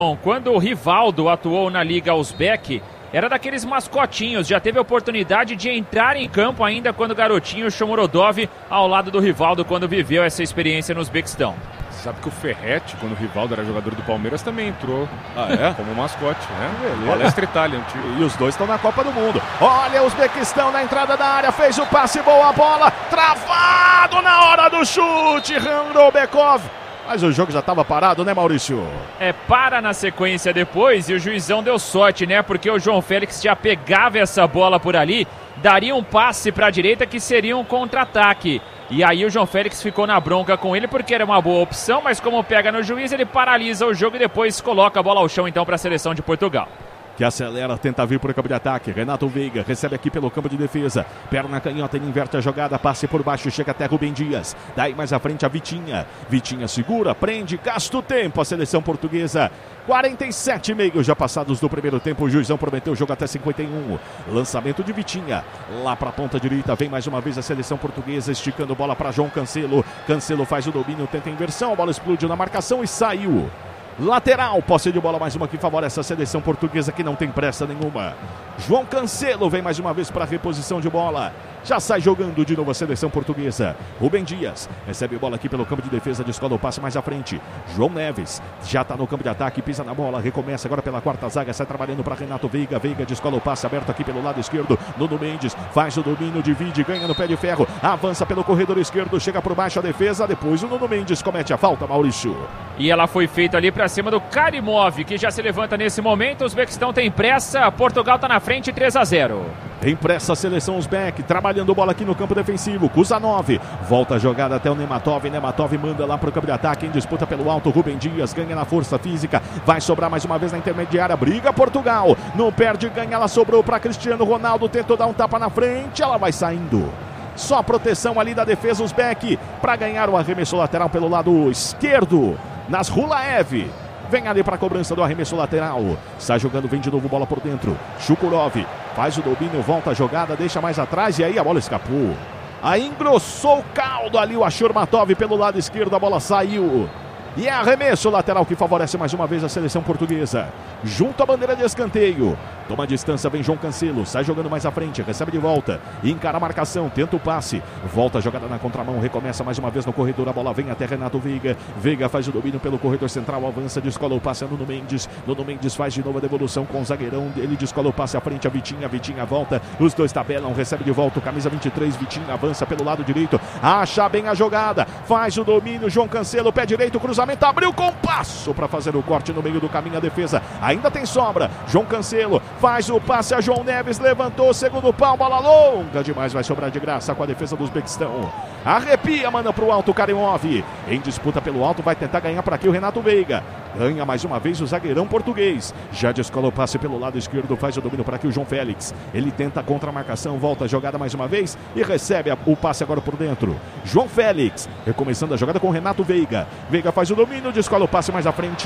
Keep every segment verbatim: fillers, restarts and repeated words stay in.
Bom, quando o Rivaldo atuou na Liga Uzbek, era daqueles mascotinhos, já teve a oportunidade de entrar em campo ainda quando garotinho, Shomurodov, ao lado do Rivaldo, quando viveu essa experiência no Uzbequistão. Sabe que o Ferretti, quando o Rivaldo era jogador do Palmeiras, também entrou ah, é? como mascote, né? Palestra Itália, um e os dois estão na Copa do Mundo. Olha o Uzbequistão na entrada da área, fez o passe, boa bola, travado na hora do chute, Randobekov. Mas o jogo já estava parado, né, Maurício? É, para na sequência depois e o juizão deu sorte, né? Porque o João Félix já pegava essa bola por ali, daria um passe para a direita que seria um contra-ataque. E aí o João Félix ficou na bronca com ele porque era uma boa opção, mas como pega no juiz, ele paralisa o jogo e depois coloca a bola ao chão então para a seleção de Portugal. Que acelera, tenta vir para o campo de ataque. Renato Veiga recebe aqui pelo campo de defesa. Perna canhota, ele inverte a jogada, passe por baixo, chega até Rubem Dias. Daí mais à frente a Vitinha. Vitinha segura, prende, gasta o tempo. A seleção portuguesa. quarenta e sete e meio já passados do primeiro tempo. O juizão prometeu o jogo até cinquenta e um. Lançamento de Vitinha. Lá para a ponta direita vem mais uma vez a seleção portuguesa, esticando bola para João Cancelo. Cancelo faz o domínio, tenta a inversão. A bola explodiu na marcação e saiu. Lateral, posse de bola mais uma que favorece a seleção portuguesa que não tem pressa nenhuma. João Cancelo vem mais uma vez para a reposição de bola. Já sai jogando de novo a seleção portuguesa. Rubem Dias recebe bola aqui pelo campo de defesa, descola o passe mais à frente. João Neves já está no campo de ataque, pisa na bola, recomeça agora pela quarta zaga, sai trabalhando para Renato Veiga. Veiga descola o passe aberto aqui pelo lado esquerdo. Nuno Mendes faz o domínio, divide, ganha no pé de ferro, avança pelo corredor esquerdo, chega por baixo a defesa. Depois o Nuno Mendes comete a falta, Maurício. E ela foi feita ali para cima do Karimov, que já se levanta nesse momento. O Uzbequistão tem pressa, Portugal está na frente, três a zero. Tem pressa a seleção Uzbek, trabalhando bola aqui no campo defensivo. Kuzanov, volta a jogada até o Nematov. Nematov manda lá para o campo de ataque, em disputa pelo alto. Rubem Dias ganha na força física, vai sobrar mais uma vez na intermediária. Briga Portugal, não perde, ganha, ela sobrou para Cristiano Ronaldo. Tentou dar um tapa na frente, ela vai saindo. Só a proteção ali da defesa Uzbek para ganhar o arremesso lateral pelo lado esquerdo. Nasrulaev vem ali para a cobrança do arremesso lateral. Sai jogando, vem de novo bola por dentro. Shukurov faz o domínio, volta a jogada, deixa mais atrás e aí a bola escapou. Aí engrossou o caldo ali o Ashurmatov pelo lado esquerdo, a bola saiu. E é arremesso lateral que favorece mais uma vez a seleção portuguesa. Junto à bandeira de escanteio. Toma a distância, vem João Cancelo. Sai jogando mais à frente, recebe de volta. Encara a marcação, tenta o passe. Volta a jogada na contramão, recomeça mais uma vez no corredor. A bola vem até Renato Veiga. Veiga faz o domínio pelo corredor central, avança, descola o passe a Nuno Mendes. Nuno Mendes faz de novo a devolução com o zagueirão. Ele descola o passe à frente a Vitinha. Vitinha volta, os dois tabelam, recebe de volta o camisa vinte e três. Vitinha avança pelo lado direito. Acha bem a jogada, faz o domínio. João Cancelo, pé direito, cruzamento, abriu com passo para fazer o corte no meio do caminho a defesa. Ainda tem sobra. João Cancelo faz o passe a João Neves, levantou, segundo pau, bola longa demais, vai sobrar de graça com a defesa do Uzbequistão. Arrepia, manda para o alto Karimov. Em disputa pelo alto, vai tentar ganhar para aqui o Renato Veiga. Ganha mais uma vez o zagueirão português. Já descola o passe pelo lado esquerdo, faz o domínio para aqui o João Félix. Ele tenta a contra-marcação, volta a jogada mais uma vez e recebe o passe agora por dentro. João Félix, recomeçando a jogada com o Renato Veiga. Veiga faz o domínio, descola o passe mais à frente.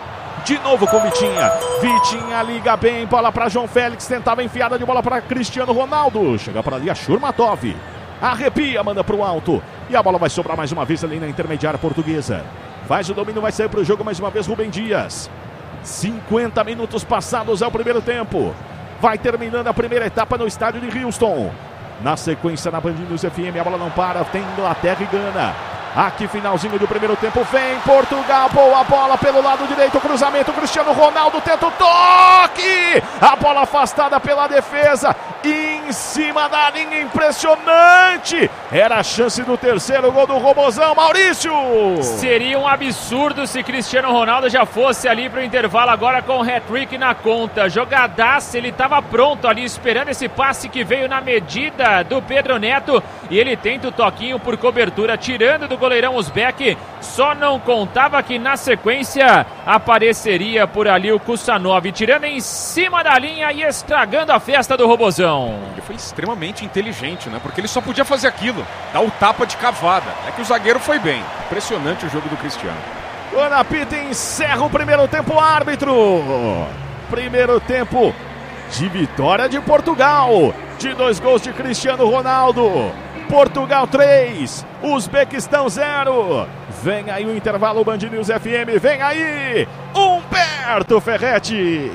De novo com Vitinha. Vitinha liga bem, bola para João Félix, tentava enfiada de bola para Cristiano Ronaldo. Chega para ali a Shurmatov. Arrepia, manda para o alto. E a bola vai sobrar mais uma vez ali na intermediária portuguesa. Faz o domínio, vai sair para o jogo mais uma vez Rubem Dias. cinquenta minutos passados é o primeiro tempo. Vai terminando a primeira etapa no estádio de Houston. Na sequência na Band News F M, a bola não para, tem Inglaterra e Gana. Aqui finalzinho do primeiro tempo, vem Portugal, boa bola pelo lado direito, cruzamento, Cristiano Ronaldo tenta o toque, a bola afastada pela defesa, em cima da linha, impressionante, era a chance do terceiro gol do Robozão, Maurício! Seria um absurdo se Cristiano Ronaldo já fosse ali para o intervalo agora com o hat-trick na conta, jogadaça, ele estava pronto ali esperando esse passe que veio na medida do Pedro Neto e ele tenta o toquinho por cobertura, tirando do goleirão Uzbek, só não contava que na sequência apareceria por ali o Kusanov, tirando em cima da linha e estragando a festa do Robozão. Ele foi extremamente inteligente, né? Porque ele só podia fazer aquilo, dar o tapa de cavada. É que o zagueiro foi bem. Impressionante o jogo do Cristiano. O apito encerra o primeiro tempo, árbitro. Primeiro tempo de vitória de Portugal, de dois gols de Cristiano Ronaldo. Portugal três, Uzbequistão zero. Vem aí o intervalo, Band News F M, vem aí um Roberto Ferretti.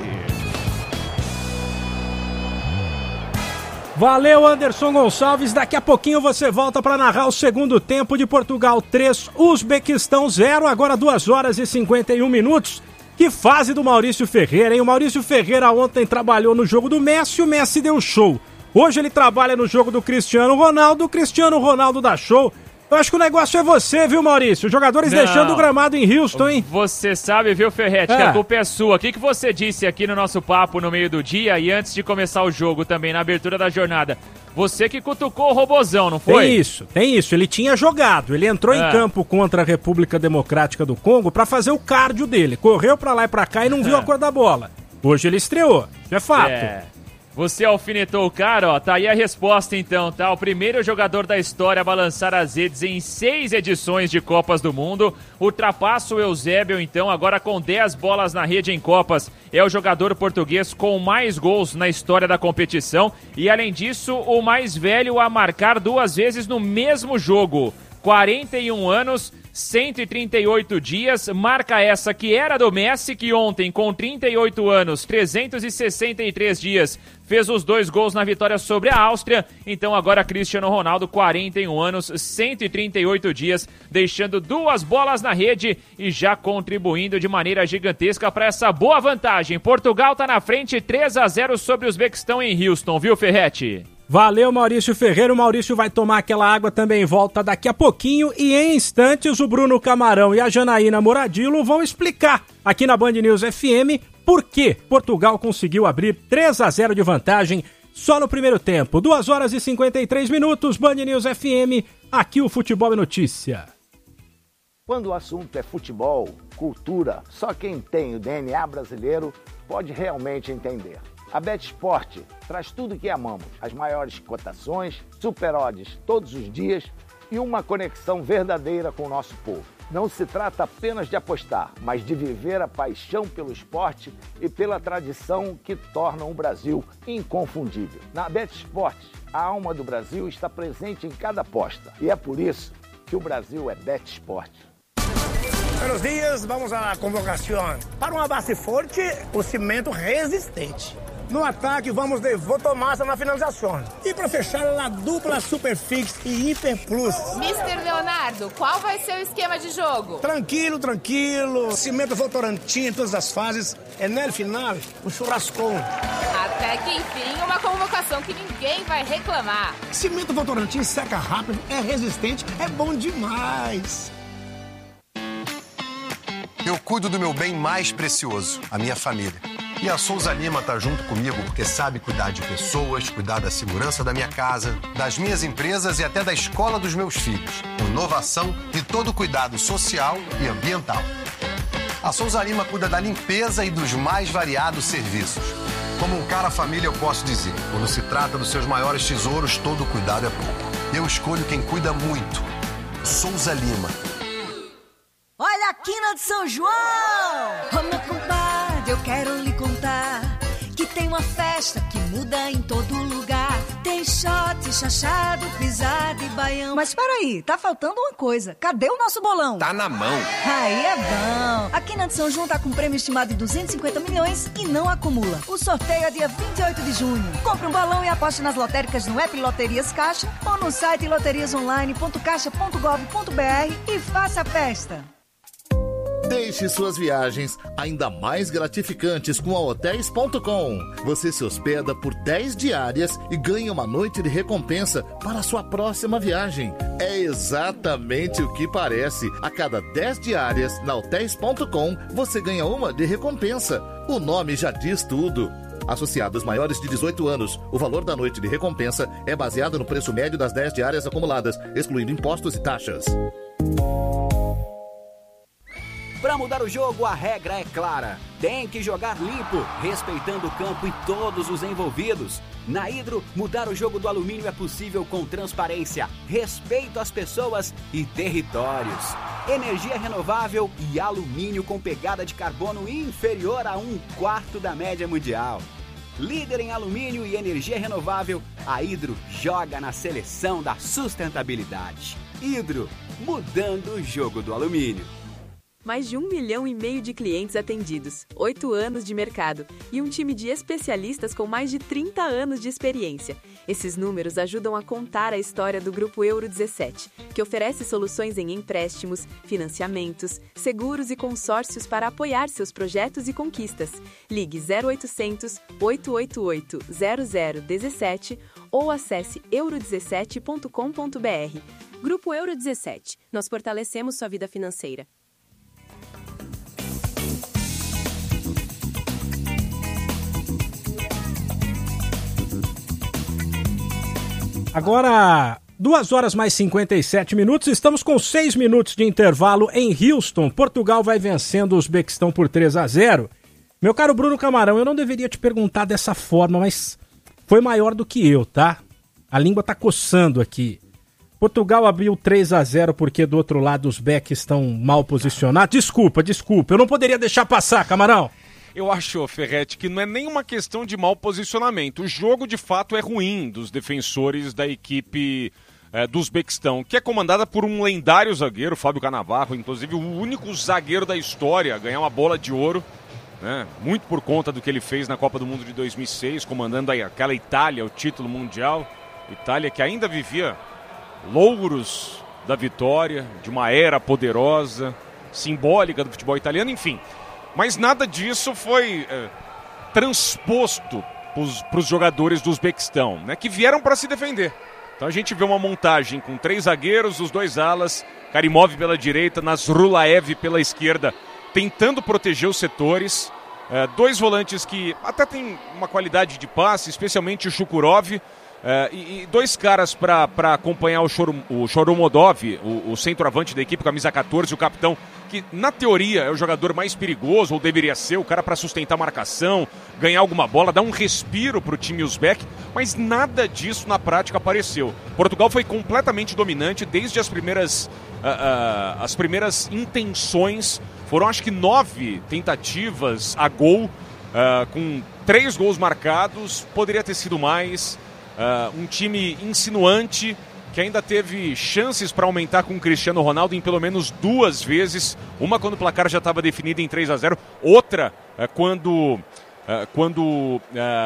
Valeu, Anderson Gonçalves. Daqui a pouquinho você volta para narrar o segundo tempo de Portugal três, Uzbequistão zero, agora duas horas e cinquenta e um minutos. Que fase do Maurício Ferreira, hein? O Maurício Ferreira ontem trabalhou no jogo do Messi, o Messi deu show. Hoje ele trabalha no jogo do Cristiano Ronaldo, o Cristiano Ronaldo dá show. Eu acho que o negócio é você, viu, Maurício? Os jogadores Não. deixando o gramado em Houston, hein? Você sabe, viu, Ferretti, é. que a culpa é sua. O que, que você disse aqui no nosso papo no meio do dia e antes de começar o jogo também, na abertura da jornada? Você que cutucou o robozão, não foi? Tem isso, tem isso. Ele tinha jogado. Ele entrou é. em campo contra a República Democrática do Congo pra fazer o cardio dele. Correu pra lá e pra cá e não viu é. a cor da bola. Hoje ele estreou. Isso é fato. É. Você alfinetou o cara, ó, tá aí a resposta então, tá? O primeiro jogador da história a balançar as redes em seis edições de Copas do Mundo, ultrapassa o Eusébio então, agora com dez bolas na rede em Copas, é o jogador português com mais gols na história da competição e além disso, o mais velho a marcar duas vezes no mesmo jogo, quarenta e um anos, cento e trinta e oito dias, marca essa que era do Messi, que ontem, com trinta e oito anos, trezentos e sessenta e três dias, fez os dois gols na vitória sobre a Áustria. Então agora Cristiano Ronaldo, quarenta e um anos, cento e trinta e oito dias, deixando duas bolas na rede e já contribuindo de maneira gigantesca para essa boa vantagem. Portugal tá na frente, três a zero sobre o Uzbequistão em Houston, viu, Ferretti? Valeu, Maurício Ferreira. O Maurício vai tomar aquela água também, volta daqui a pouquinho e em instantes o Bruno Camarão e a Janaína Moradilo vão explicar aqui na Band News F M por que Portugal conseguiu abrir três a zero de vantagem só no primeiro tempo. duas horas e cinquenta e três minutos, Band News F M, aqui o Futebol é Notícia. Quando o assunto é futebol, cultura, só quem tem o D N A brasileiro pode realmente entender. A BetSport traz tudo que amamos, as maiores cotações, super odds todos os dias e uma conexão verdadeira com o nosso povo. Não se trata apenas de apostar, mas de viver a paixão pelo esporte e pela tradição que tornam o Brasil inconfundível. Na BetSport, a alma do Brasil está presente em cada aposta e é por isso que o Brasil é BetSport. Buenos dias, vamos à convocação. Para uma base forte, o cimento resistente. No ataque, vamos de Votomassa na finalização. E para fechar, a dupla Superfix e Hiper Plus. mister Leonardo, qual vai ser o esquema de jogo? Tranquilo, tranquilo. Cimento Votorantim em todas as fases. E no final, um churrascão. Até que enfim, uma convocação que ninguém vai reclamar. Cimento Votorantim seca rápido, é resistente, é bom demais. Eu cuido do meu bem mais precioso, a minha família. E a Souza Lima tá junto comigo porque sabe cuidar de pessoas, cuidar da segurança da minha casa, das minhas empresas e até da escola dos meus filhos. Inovação e todo cuidado social e ambiental. A Souza Lima cuida da limpeza e dos mais variados serviços. Como um cara família, eu posso dizer, quando se trata dos seus maiores tesouros, todo cuidado é pouco. Eu escolho quem cuida muito. Souza Lima. Olha a quina de São João! Ô meu compadre, eu quero lhe contar que tem uma festa que muda em todo lugar. Tem shot, chachado, pisada e baião. Mas peraí, tá faltando uma coisa. Cadê o nosso bolão? Tá na mão. Aí é bom. A quina de São João tá com prêmio estimado de duzentos e cinquenta milhões e não acumula. O sorteio é dia vinte e oito de junho. Compre um bolão e aposte nas lotéricas no app Loterias Caixa ou no site loterias online ponto caixa ponto gov ponto br e faça a festa. Deixe suas viagens ainda mais gratificantes com a hotéis ponto com. Você se hospeda por dez diárias e ganha uma noite de recompensa para a sua próxima viagem. É exatamente o que parece. A cada dez diárias na hotéis ponto com, você ganha uma de recompensa. O nome já diz tudo. Associados maiores de dezoito anos, o valor da noite de recompensa é baseado no preço médio das dez diárias acumuladas, excluindo impostos e taxas. Para mudar o jogo, a regra é clara. Tem que jogar limpo, respeitando o campo e todos os envolvidos. Na Hidro, mudar o jogo do alumínio é possível com transparência, respeito às pessoas e territórios. Energia renovável e alumínio com pegada de carbono inferior a um quarto da média mundial. Líder em alumínio e energia renovável, a Hidro joga na seleção da sustentabilidade. Hidro, mudando o jogo do alumínio. Mais de um milhão e meio de clientes atendidos, oito anos de mercado e um time de especialistas com mais de trinta anos de experiência. Esses números ajudam a contar a história do Grupo Euro dezessete, que oferece soluções em empréstimos, financiamentos, seguros e consórcios para apoiar seus projetos e conquistas. Ligue zero oitocentos, oito oito oito, zero zero um sete ou acesse euro dezessete ponto com ponto b r. Grupo Euro dezessete. Nós fortalecemos sua vida financeira. Agora, duas horas mais cinquenta e sete minutos, estamos com seis minutos de intervalo em Houston. Portugal vai vencendo o Uzbequistão por três a zero. Meu caro Bruno Camarão, eu não deveria te perguntar dessa forma, mas foi maior do que eu, tá? A língua tá coçando aqui. Portugal abriu três a zero porque do outro lado os Uzbeques estão mal posicionados. Desculpa, desculpa, eu não poderia deixar passar, Camarão. Eu acho, Ferretti, que não é nem uma questão de mau posicionamento. O jogo, de fato, é ruim dos defensores da equipe é, do Uzbequistão, que é comandada por um lendário zagueiro, Fábio Cannavaro, inclusive o único zagueiro da história a ganhar uma bola de ouro, né? Muito por conta do que ele fez na Copa do Mundo de dois mil e seis, comandando aquela Itália, o título mundial. Itália que ainda vivia louros da vitória, de uma era poderosa, simbólica do futebol italiano, enfim. Mas nada disso foi é, transposto para os jogadores do Uzbequistão, né, que vieram para se defender. Então a gente vê uma montagem com três zagueiros, os dois alas, Karimov pela direita, Nasrulaev pela esquerda, tentando proteger os setores. É, dois volantes que até têm uma qualidade de passe, especialmente o Shukurov. Uh, e, e dois caras para acompanhar o, Chor, o Choromodov, o, o centroavante da equipe, camisa quatorze, o capitão, que na teoria é o jogador mais perigoso, ou deveria ser, o cara para sustentar a marcação, ganhar alguma bola, dar um respiro para o time uzbek, mas nada disso na prática apareceu. Portugal foi completamente dominante desde as primeiras, uh, uh, as primeiras intenções, foram acho que nove tentativas a gol, uh, com três gols marcados, poderia ter sido mais. Uh, um time insinuante que ainda teve chances para aumentar com o Cristiano Ronaldo em pelo menos duas vezes, uma quando o placar já estava definido em três a zero, outra uh, quando, uh, quando uh,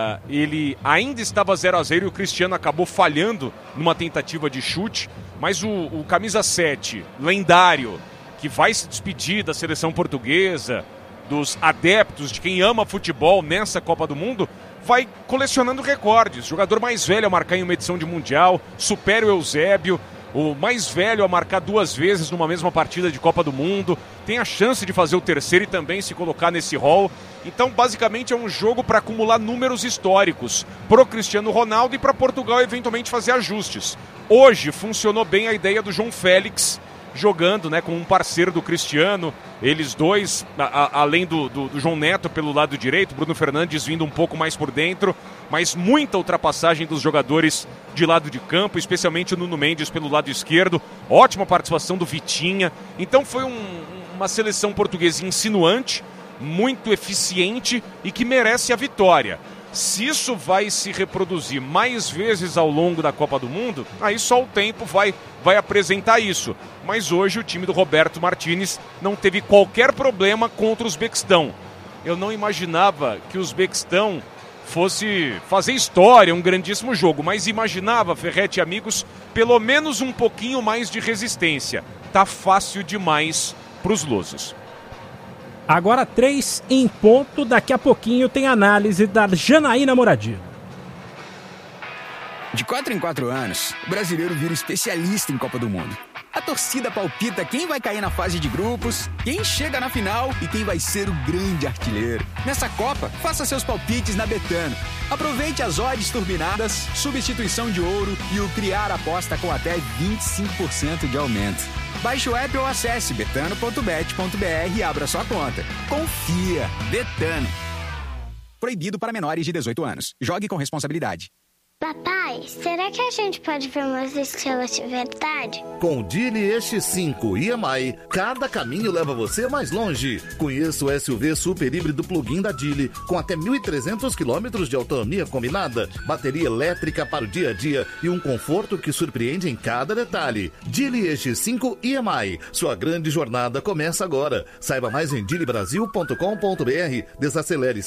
ele ainda estava zero a zero e o Cristiano acabou falhando numa tentativa de chute, mas o, o camisa sete, lendário, que vai se despedir da seleção portuguesa, dos adeptos, de quem ama futebol nessa Copa do Mundo, vai colecionando recordes. Jogador mais velho a marcar em uma edição de Mundial, supera o Eusébio, o mais velho a marcar duas vezes numa mesma partida de Copa do Mundo, tem a chance de fazer o terceiro e também se colocar nesse rol. Então, basicamente, é um jogo para acumular números históricos pro Cristiano Ronaldo e para Portugal eventualmente fazer ajustes. Hoje funcionou bem a ideia do João Félix jogando, né, com um parceiro do Cristiano, eles dois, a, a, além do, do, do João Neto pelo lado direito, Bruno Fernandes vindo um pouco mais por dentro, mas muita ultrapassagem dos jogadores de lado de campo, especialmente o Nuno Mendes pelo lado esquerdo, ótima participação do Vitinha. Então foi um, uma seleção portuguesa insinuante, muito eficiente e que merece a vitória. Se isso vai se reproduzir mais vezes ao longo da Copa do Mundo, aí só o tempo vai, vai apresentar isso. Mas hoje o time do Roberto Martínez não teve qualquer problema contra o Uzbequistão. Eu não imaginava que o Uzbequistão fosse fazer história, um grandíssimo jogo, mas imaginava, Ferretti e amigos, pelo menos um pouquinho mais de resistência. Tá fácil demais para os lusos. Agora três em ponto, daqui a pouquinho tem análise da Janaína Moradillo. De quatro em quatro anos, o brasileiro vira especialista em Copa do Mundo. A torcida palpita quem vai cair na fase de grupos, quem chega na final e quem vai ser o grande artilheiro. Nessa Copa, faça seus palpites na Betano. Aproveite as odds turbinadas, substituição de ouro e o criar aposta com até vinte e cinco por cento de aumento. Baixe o app ou acesse betano ponto bet ponto b r e abra sua conta. Confia. Betano. Proibido para menores de dezoito anos. Jogue com responsabilidade. Papai, será que a gente pode ver umas estrelas de verdade? Com o Geely E X cinco e M I, cada caminho leva você mais longe. Conheça o S U V super híbrido plug-in da Geely, com até mil e trezentos quilômetros de autonomia combinada, bateria elétrica para o dia a dia e um conforto que surpreende em cada detalhe. Geely E X cinco e M I, sua grande jornada começa agora. Saiba mais em geely brasil ponto com ponto b r. Desacelere